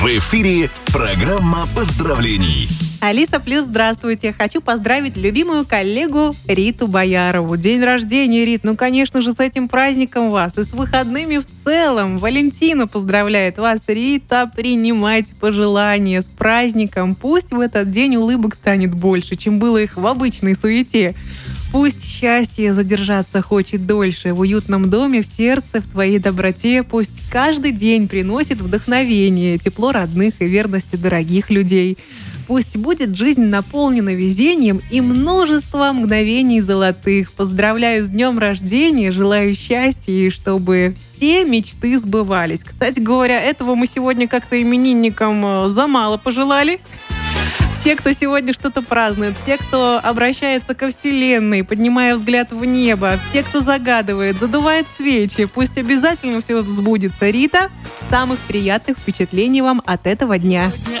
В эфире программа поздравлений. Алиса Плюс, здравствуйте. Хочу поздравить любимую коллегу Риту Боярову. День рождения, Рит. Ну, конечно же, с этим праздником вас. И с выходными в целом. Валентина поздравляет вас. Рита, принимайте пожелания с праздником. Пусть в этот день улыбок станет больше, чем было их в обычной суете. Пусть счастье задержаться хочет дольше. В уютном доме, в сердце, в твоей доброте. Пусть каждый день приносит вдохновение, тепло родных и верности дорогих людей. Пусть будет жизнь наполнена везением и множество мгновений золотых. Поздравляю с днем рождения, желаю счастья и чтобы все мечты сбывались. Кстати говоря, этого мы сегодня как-то именинникам замало пожелали. Все, кто сегодня что-то празднует, все, кто обращается ко Вселенной, поднимая взгляд в небо, все, кто загадывает, задувает свечи, пусть обязательно все сбудется. Рита, самых приятных впечатлений вам от этого дня.